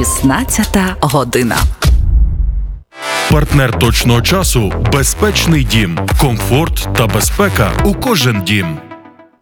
16 година. Партнер точного часу – безпечний дім. Комфорт та безпека у кожен дім.